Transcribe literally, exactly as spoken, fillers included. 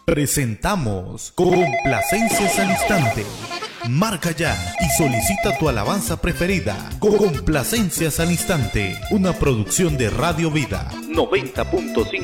Presentamos Complacencias al Instante. Marca ya y solicita tu alabanza preferida. Complacencias al Instante, una producción de Radio Vida noventa punto cinco.